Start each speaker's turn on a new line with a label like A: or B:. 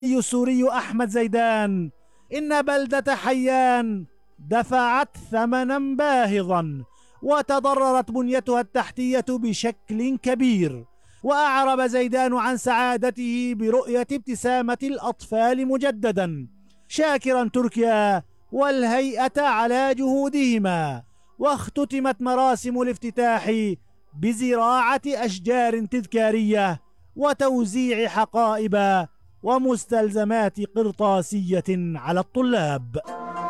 A: السوري أحمد زيدان إن بلدة حيان دفعت ثمنا باهظا وتضررت بنيتها التحتية بشكل كبير. وأعرب زيدان عن سعادته برؤية ابتسامة الأطفال مجددا، شاكرا تركيا والهيئة على جهودهما. واختتمت مراسم الافتتاح بزراعة أشجار تذكارية وتوزيع حقائب ومستلزمات قرطاسية على الطلاب.